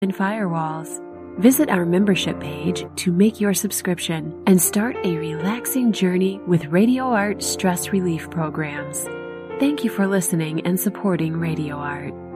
and firewalls. Visit our membership page to make your subscription and start a relaxing journey with Radio Art stress relief programs. Thank you for listening and supporting Radio Art.